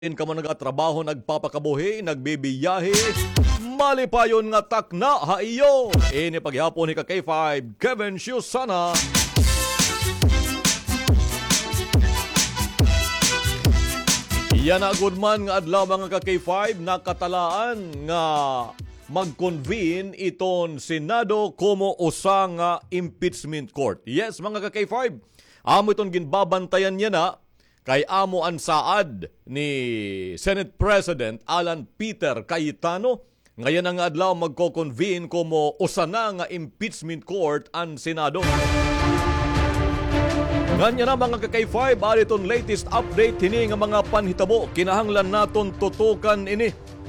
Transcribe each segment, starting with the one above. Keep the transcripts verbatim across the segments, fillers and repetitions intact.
In ka mo nagatrabaho, nagpapakabuhi, nagbibiyahe, malipayon nga takna haiyo. Ini paghapon ni ka K five, Kevin Shusana. Yan na good man nga adlaw mga ka K five, nakatalaan nga mag-convene iton Senado como usa nga impeachment court. Yes mga ka K five, amo iton ginbabantayan niya na kay amo ang saad ni Senate President Alan Peter Cayetano. Ngayon ang adlaw magko-convene como usa na nga impeachment court ang Senado. Ganyan na mga ka-K five, ariton latest update hini nga mga panhitabo. Kinahanglan naton tutukan ini.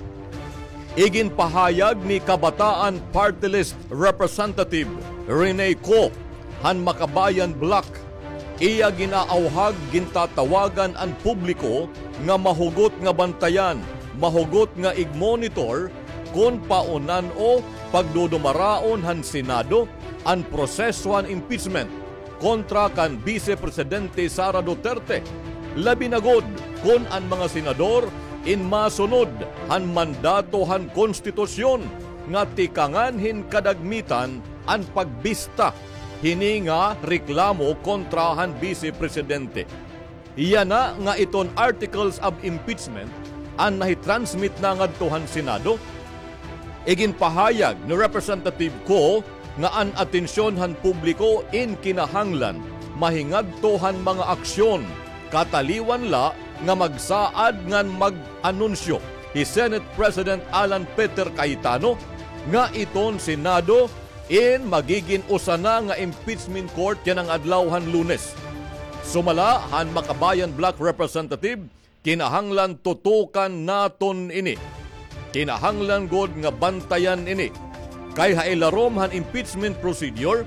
Igin pahayag ni Kabataan Party List Representative Rene Co. Han Makabayan Black. Iya ginaauhag, gintatawagan ang publiko nga mahugot nga bantayan, mahugot nga igmonitor kung paunan o pagdudumaraon han Senado ang prosesuan impeachment kontra kan Vice Presidente Sara Duterte. Labi na god kung ang mga senador in masunod han mandato han konstitusyon nga tikanganhin kadagmitan ang pagbista hini nga reklamo kontra han Vice Presidente. Iyan na nga iton articles of impeachment ang nahitransmit na ngadto han Senado. Igin pahayag ni Representative Co nga an atensyon han publiko in kinahanglan mahingadto han mga aksyon kataliwan la nga magsaad ngan mag-anunsyo ni Senate President Alan Peter Cayetano nga iton Senado in magiging usana nga impeachment court yan ang adlawhan Lunes. Sumala han Makabayan Black Representative, kinahanglan tutukan naton ini. Kinahanglan god nga bantayan ini. Kay hailarom han impeachment procedure,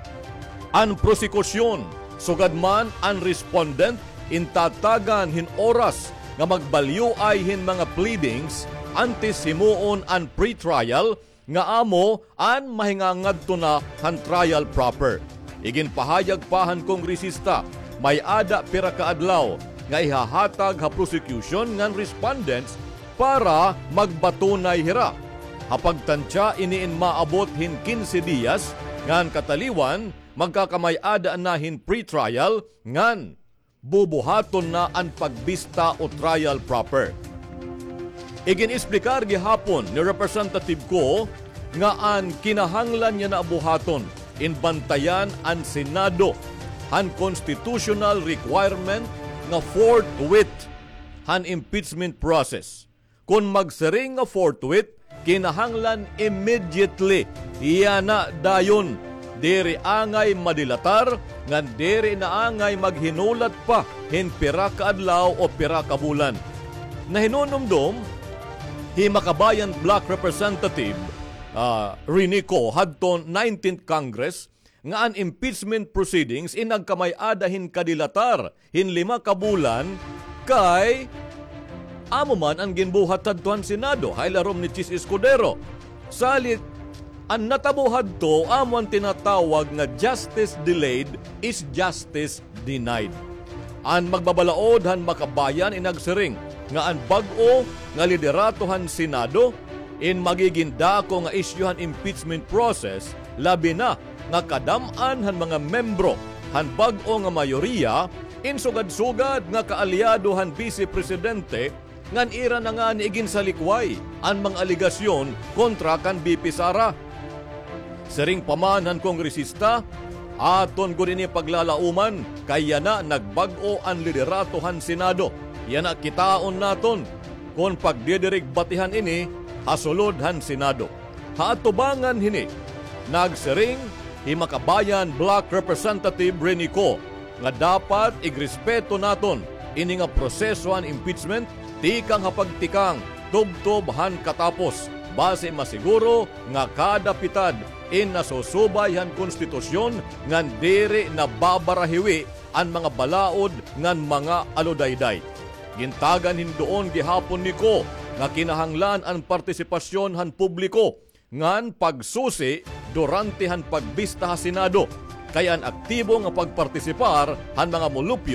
an prosekusyon, sugad man an respondent intatagan hin oras nga magbalyo ay hin mga pleadings antes himuon an pre-trial nga amo an mahingangadto na han trial proper. Igin pahayag pa han kongresista, may ada pira ka adlaw nga ihahatag ha prosecution ngan respondents para magbatunay hira. Hapagtansya iniin maabot hin quince días ngan kataliwan magkakamay-ada na hin pre-trial ngan bubuhaton na ang pagbista o trial proper. Igin-isplikar gihapon ni Representative Co nga an kinahanglan niya na abuhaton in bantayan ang Senado han constitutional requirement nga forthwith han impeachment process. Kung magsiring nga forthwith, kinahanglan immediately. Iya na dayon. Diri angay madilatar, ngan diri na angay maghinulat pa hin pira ka adlaw o pira ka bulan. Nahinumdum hi Makabayan Black Representative uh, Rene Co hadton nineteenth Congress nga an impeachment proceedings inagkamay-ada hin kadilatar hin lima ka bulan kay amo man ang ginbuhat hadton Senado haylarom ni Chis Escudero. Salit ang natabuhad to amo ang tinatawag nga justice delayed is justice denied. Ang magbabalaod han Makabayan inagsiring nga ang bag-o nga lideratohan Senado in magiging dako nga isyuhan impeachment process labi na nga kadam-an han mga membro han bag-o nga mayoriya in sugad-sugad nga kaalyado han Vice Presidente ngan ira na nga niigin sa likway ang mga aligasyon kontra kan B P Sara. Sering paman han kongresista aton ko rin paglalauman kaya na nagbag-o ang lideratohan Senado. Yan na kitaon naton kung pagdidirig batihan ini hasulod han Senado. Haatubangan hini nagsiring hi Makabayan Black Representative Rene Co nga dapat igrespeto naton ini nga proseso han impeachment tikang hapagtikang tubtob han katapos base masiguro nga kada pitad in nasusubay han konstitusyon ngan diri na babarahiwi ang mga balaod ngan mga aludayday. Gintagan hindoon gihapon ni Ko nga kinahanglan ang partisipasyon han publiko ngan pagsusi durante han pagbista ha Senado. Kaya ang aktibo nga pagpartisipar han mga molupyo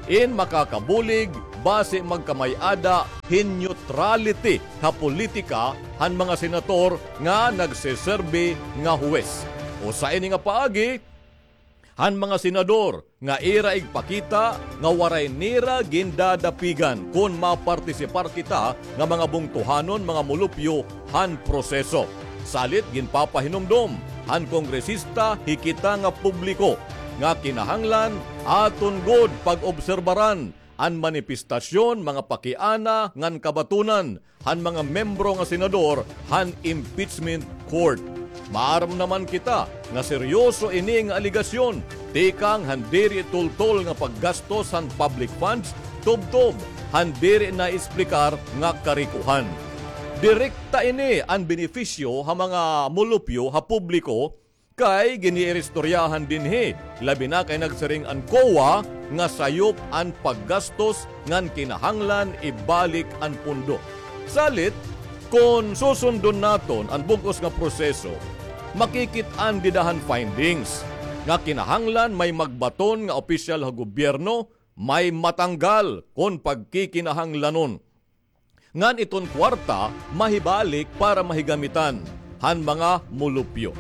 in makakabulig base magkamayada hin neutrality ha politika han mga senator nga nagseserbe nga huwes. O sa ini nga paagi, han mga senador nga ira igpakita nga waray nira gindadapigan kung mapartisipar kita nga mga bungtuhanon mga mulupyo han proseso. Salit ginpapahinumdom han kongresista hikita nga publiko nga kinahanglan aton god pag-obserbaran an manifestasyon mga pakiana ngan kabatunan han mga membro nga senador han impeachment court. Maaram naman kita nga seryoso ini nga aligasyon tikang handiri tultol nga paggastos han public funds tubtob handiri na isplikar nga karikuhan. Direkta ini ang benepisyo ha mga mulupyo ha publiko kay giniiristoryahan dinhi labi na kay nagsiring ang C O A nga sayop ang paggastos ngan kinahanglan ibalik ang pundo. Salit, kung susundon naton ang bugos nga proseso, makikit-an didahan findings nga kinahanglan may magbaton nga opisyal ha gobyerno may matanggal kung pagkikinahanglanon. Ngan iton kwarta mahibalik para mahigamitan han mga mulupyo.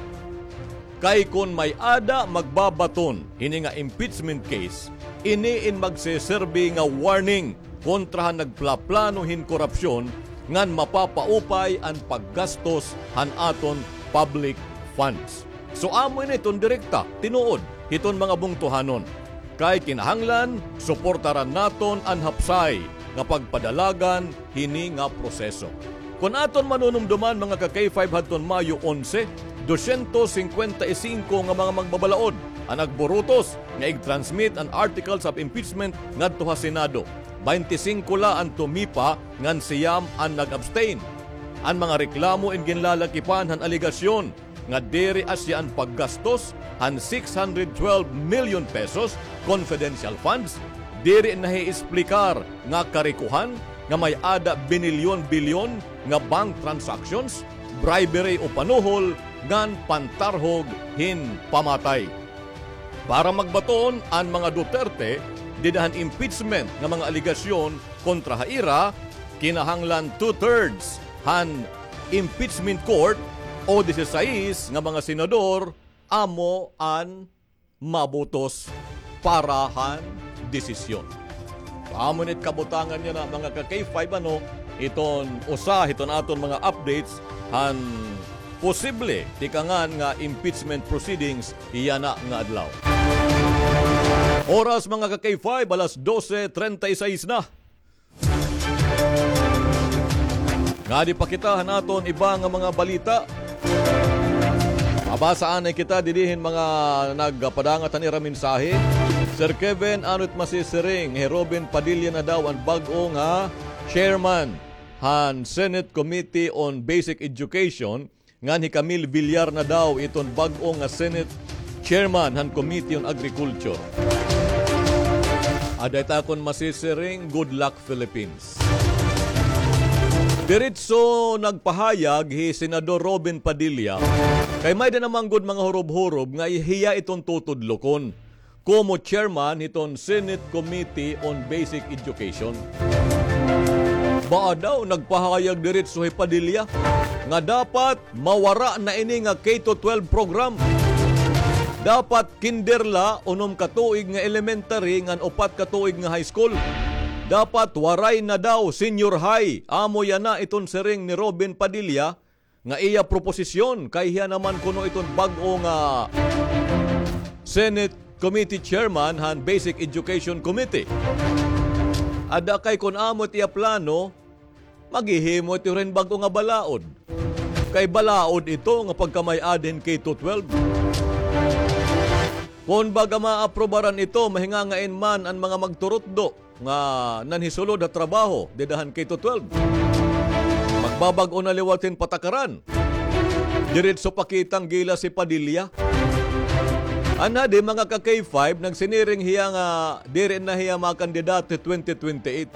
Kay kung may ada magbabaton hini nga impeachment case, iniin magseserbe nga warning kontra han nagplaplanohin korupsyon ngan mapapaupay ang paggastos han aton public funds. So amo ni iton direkta tinuod iton mga bungtuhanon. Kay kinahanglan suportaran naton ang hapsay nga pagpadalagan hini nga proseso. Kung aton manunumduman mga ka-K five hadton Mayo eleven, dosyentos singkwenta y singko nga mga magbabalaod ang nagburutos nga ig-transmit ang articles of impeachment ngadto sa Senado. twenty-five la ang tumipa ngan siyam ang nag-abstain. Ang mga reklamo in ginlalakipan han aligasyon nga diri asya ang paggastos han six hundred twelve million pesos confidential funds, diri nahi-isplikar nga karikuhan nga may ada binilyon-bilyon nga bank transactions, bribery o panuhol, ngan pantarhog hin pamatay. Para magbaton ang mga Duterte, didahan impeachment nga mga aligasyon kontra haira, kinahanglan two-thirds han impeachment court o sixteen nga mga senador amo an mabutos para han desisyon. Pamunit kabutangan niya na mga ka-K five ano, iton usa, iton aton mga updates han posible tikangan nga impeachment proceedings iyana nga adlaw. Oras mga ka-K five, alas twelve thirty-six na. Nga di pakitahan naton iba nga mga balita. Mabasaan ay kita didihin mga nagpadangatan ni raminsahe. Sir Kevin, ano't masisiring, he Robin Padilla na daw ang bag-o nga chairman han Senate Committee on Basic Education, nga ni Camille Villar na daw iton bag-o nga Senate Chairman han Committee on Agriculture. Aday ta kon masisiring, good luck Philippines. Diretso nagpahayag hi Senador Robin Padilla kay may da namang good mga hurob-hurob nga ihiya itong tutudlokon como chairman iton Senate Committee on Basic Education. Ba daw nagpahayag diretso hi Padilla nga dapat mawara na ini nga K twelve program. Dapat kinderla unom katuig nga elementary ngan upat katuig nga high school. Dapat waray na daw senior high. Amo yan na iton sering ni Robin Padilla nga iya proposisyon kay hiya naman kuno iton bag-o nga Senate Committee Chairman han Basic Education Committee. Ada kay kun amot iya plano maghihimot rin bag-o nga balaod. Kay balaod ito nga pagkamay-adin K twelve. Kung baga maaprobaran ito, mahingangain man ang mga magturutdo nga nanhisulod at trabaho, dedahan K twelve. Magbabag-o na liwatin patakaran. Diretso pakitang gila si Padilla. Ana di mga ka-K five, nagsiniring hiya nga diri na hiya mga kandidato twenty twenty-eight.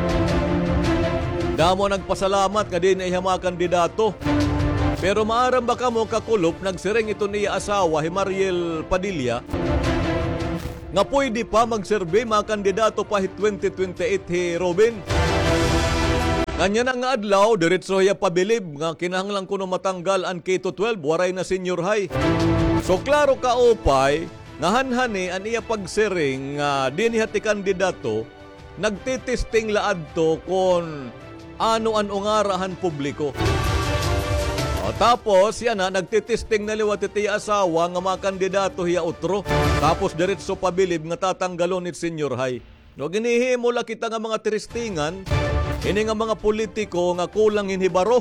Damo nagpasalamat nga di na hiya mga kandidato. Pero maaram baka mo kakulop, nagsiring ito niya asawa, hi Mariel Padilla, nga pwede pa mag-survey mga kandidato pa hit twenty twenty-eight hi Robin. Kanya na nga adlaw, diretso hiya pabilib nga kinahanglan kuno matanggal ang K to twelve, waray na senior high. So klaro ka opay, nga hanhani ang iya pagsiring nga dinhi ti kandidato, nagtitesting laad to kung ano ang ungarahan publiko. O, tapos yan na, nagtitesting na liwat iti asawa nga mga kandidato hiya utro. Tapos diretso pabilib nga tatanggalon it senior high. No, ginihimo la kita nga mga tiristingan, ini nga mga politiko nga kulang inhibaro.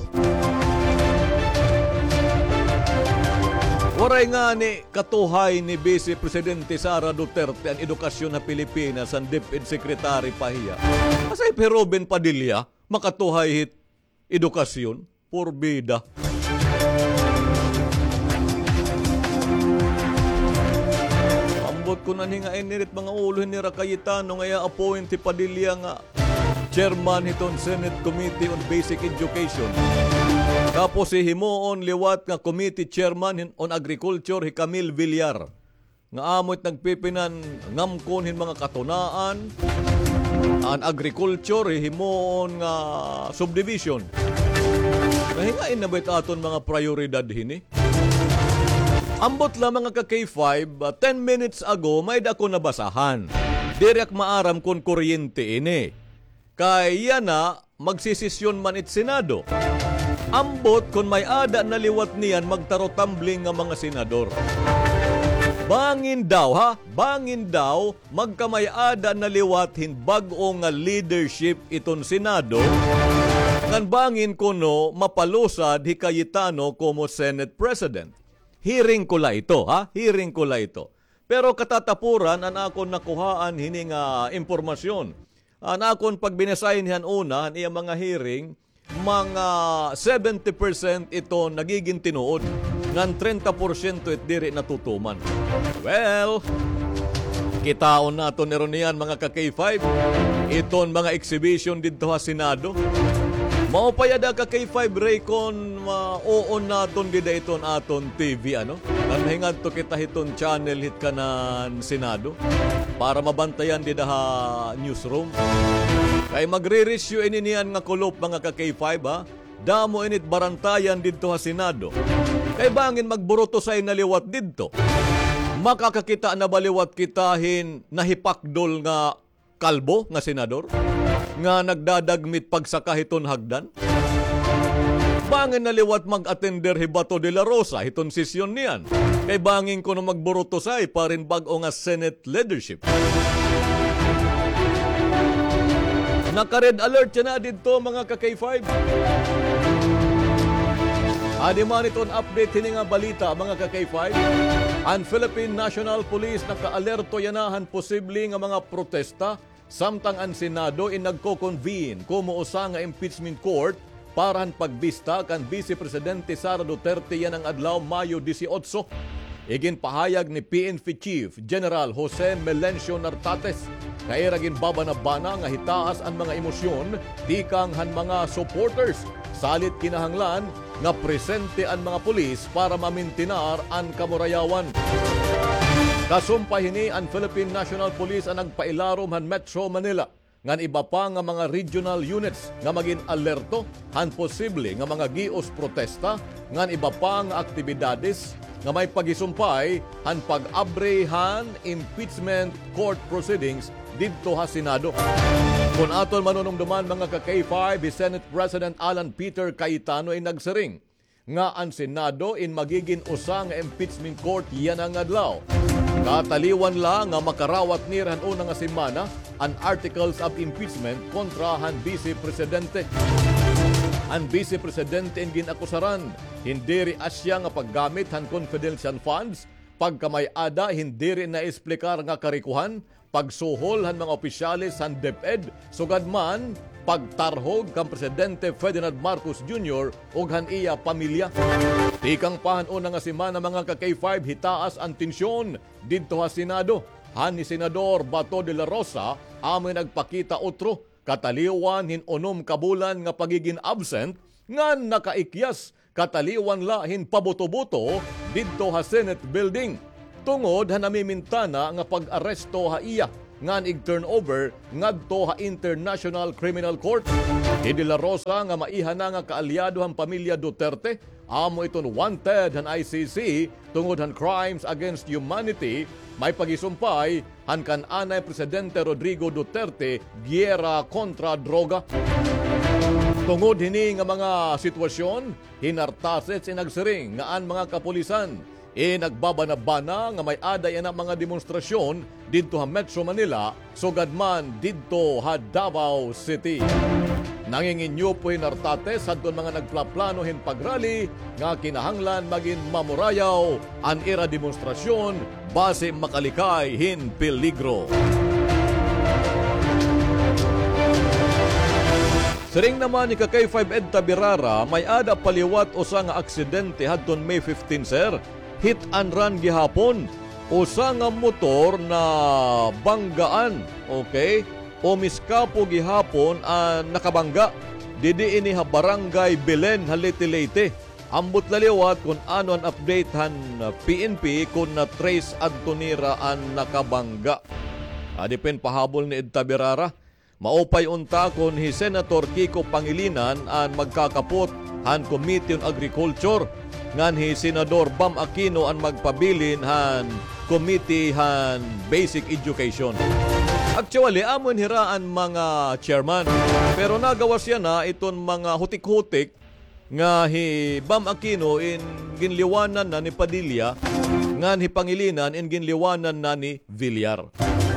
Waray nga ni katuhay ni Vice Presidente Sara Duterte ang edukasyon na Pilipinas ang DepEd Secretary pahiya. Asay pe Robin Padilla, makatuhay hit edukasyon, purbida. Ambot ko na nga inirit mga ulo ni Cayetano ngaya appoint ti Padilla nga chairman hiton Senate Committee on Basic Education. Tapos si himuon liwat nga committee chairman on agriculture hi Camille Villar. Nga amot nagpipinan ngamkon hin mga katunaan an agriculture hi himuon nga subdivision. Nahingain na ba'y aton mga prioridad hini? Ambot lang mga ka-K five, uh, ten minutes ago may dako nabasahan. Direk maaram kon kuryente ini. Kaya na magsisisyon man it Senado. Ambot kung may ada na liwat niyan magtarotambling nga mga senador. Bangin daw ha, bangin daw magkamay ada na liwat hin bag-o nga leadership iton Senado. Ngan bangin kuno mapalusad hi Cayetano como Senate President. Hearing ko la ito ha, hearing ko la ito. Pero katatapuran an akon nakuhaan hini nga impormasyon. An akon pagbinasahin han una an iya mga hearing, mga seventy percent ito nagiging tinuod. Ngan thirty percent it diri natutuman. Well, kitaon nato ni Ronian mga ka-K five. Iton mga exhibition dito sa Senado. Maupayada ka K five Raycon ma-oon naton gida iton aton T V ano. Kanhingad to kita hiton channel hit kanan Senado para mabantayan dida ha newsroom. Kay magre-review ini niyan nga kulop mga ka-K five ha. Damo init barantayan didto ha Senado. Kay bangin magburoto say naliwat didto. Makakakita na baliwat kitahin nahipakdol nga kalbo nga senador nga nagdadagmit pagsaka hiton hagdan. Bangin naliwat mag-attender hi Bato de la Rosa hiton sesyon niyan. Kay bangin ko na magburoto say parin bag-o nga Senate leadership. Naka-red alert siya na dito mga ka-K five. Adi man iton update hini nga balita mga ka-K five. Ang Philippine National Police naka-alerto yanahan posible nga mga protesta samtang ang Senado in nagko-convene kumo usa nga impeachment court para pagbista kan Vice Presidente Sara Duterte yan ang adlaw Mayo eighteen. Igin pahayag ni P N P Chief General Jose Melencio Nartates kay ragin babana-bana nga hitaas ang mga emosyon tikang han mga supporters. Salit kinahanglan nga presente ang mga pulis para mamintinar ang kamurayawan. Kasumpay hini ang Philippine National Police ang nagpailarom han Metro Manila ngan iba pa nga mga regional units nga maging alerto han posible nga mga gios protesta ngan iba pa nga aktibidades nga may pagisumpay han pag-abrehan impeachment court proceedings didto ha Senado. Kung aton manunumduman mga ka-K five, Senate President Alan Peter Cayetano ay nagsiring nga ang Senado in magiging usa nga impeachment court yan ang adlaw. Kataliwan lang nga makarawat ni han una nga semana ang articles of impeachment kontra han Vice Presidente. Ang Vice Presidente in ginakusaran hindi ri asya nga paggamit han confidential funds, pagkamay-ada hindi ri na esplikar nga karikuhan, pagsuhol han mga opisyalis han DepEd, sugad man pagtarhog kang Presidente Ferdinand Marcos Junior ug han iya pamilya. Tikang pahan-una nga semana mga ka-K five hitaas ang tensyon didto ha Senado. Han ni Senador Bato de la Rosa amoy nagpakita otro kataliwan hin unom kabulan nga pagiging absent nga nakaikyas kataliwan la hin pabuto-buto didto ha Senate building. tungod ha namimintana nga pag-aresto ha iya ngan ig-turnover ngadto ha International Criminal Court. Ni De La Rosa nga maiha na nga kaalyado ang pamilya Duterte, amo iton wanted han I C C tungod han crimes against humanity, may pagisumpay han kan-anay Presidente Rodrigo Duterte giyera kontra droga. Tungod hini nga mga sitwasyon, hinartaset sinagsiring nga an mga kapulisan e nagbabana-bana nga may aday na mga demonstrasyon didto ha Metro Manila, sugad man didto ha Davao City. Nanginginyo po hinartate sadton mga nagplaplano hin pagrally nga kinahanglan maging mamurayaw an ira demonstrasyon base makalikay hin peligro. Siring naman ni ka K five Ed Tabirara, may ada paliwat usa nga aksidente hadton May fifteen sir. Hit and run gihapon. Usa nga motor na banggaan, okay? O miskapo gihapon ang nakabangga. Didi ini ha Barangay Belen, Halete-Leyte. Ambot laliwat kung ano ang update han P N P kung na trace Antonira ang nakabangga. Adipin pahabol ni Ed Tabirara. Maupay unta kon hi Senator Kiko Pangilinan ang magkakapot han Committee on Agriculture ngan hi Senador Bam Aquino ang magpabilin han Committee han Basic Education. Actually, amon hiraan mga chairman. Pero nagawas yan na iton mga hutik-hutik nga hi Bam Aquino in ginliwanan na ni Padilla ngan hi Pangilinan in ginliwanan na ni Villar.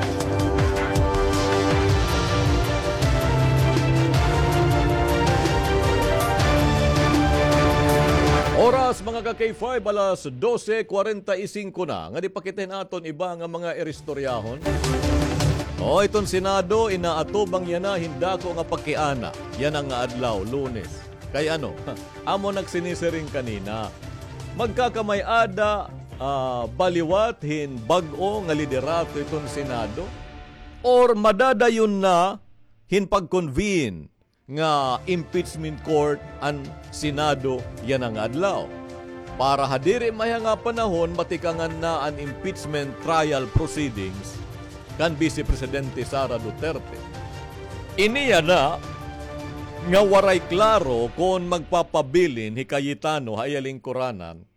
Oras mga ka-K five, alas twelve forty-five na. Nga di pakitin aton iba nga mga eristoryahon. O iton Senado, inaatubang yan na hindako nga pakiana. Yan ang nga adlaw, Lunes. Kay ano, amo nagsinisiring kanina. Magkakamay-ada, uh, baliwat, hin bag-o nga liderato iton Senado. Or madadayon na, hin pag-convene nga impeachment court ang Senado yan ang adlaw. Para hadiri maya nga panahon matikangan na ang impeachment trial proceedings kan Vice Presidente Sara Duterte. Iniya na nga waray klaro kung magpapabilin hi Cayetano hayaling kuranan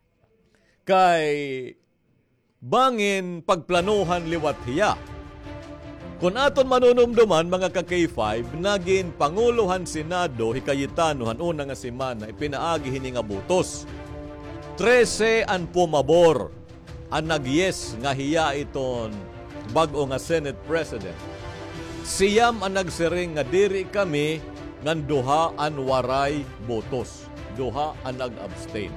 kay bangin pagplanuhan liwat hiya. Kung aton manunumduman mga ka-K five, naging Panguluhan Senado hi Cayetano han una nga semana ipinaagi hini nga butos. trese ang pumabor ang nag-yes nga hiya iton bag-o nga Senate President. Siyam ang nagsiring nga diri kami ngan duha ang waray botos. Duha ang nag-abstain.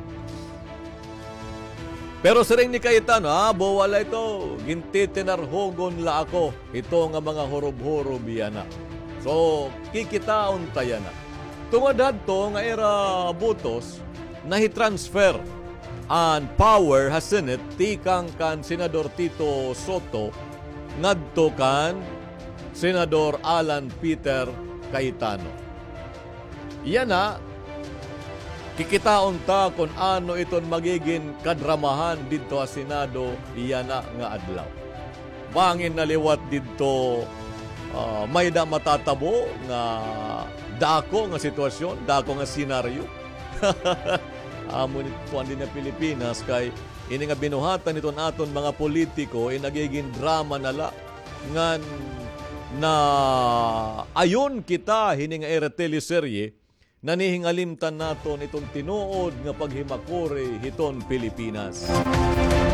Pero siring ni Cayetano, ah, bawala ito. Ginti tinarhogon la ako. Ito nga mga horob-horob yan na. So, kikitaon tayo na. Tungad to nga era butos, nahi-transfer ang power ha Senate tikang kan Senador Tito Soto ngadto kan Senador Alan Peter Cayetano. Yan na. Kikitaon ta kung ano iton magiging kadramahan dito sa Senado iyan na nga adlaw. Bangin na liwat dito uh, may da matatabo nga dako nga sitwasyon, dako nga senaryo. Amo nito din na Pilipinas kay ini nga binuhatan iton aton mga politiko ay nagiging drama nala ngan na ayon kita hini nga era teleserye nanihingalimtan naton itong tinuod nga paghimakuri hiton Pilipinas.